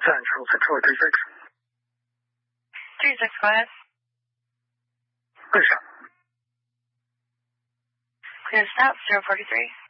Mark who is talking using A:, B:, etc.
A: Central, 6436.
B: 36, go ahead.
A: Clear shot.
B: Clear stop, 043.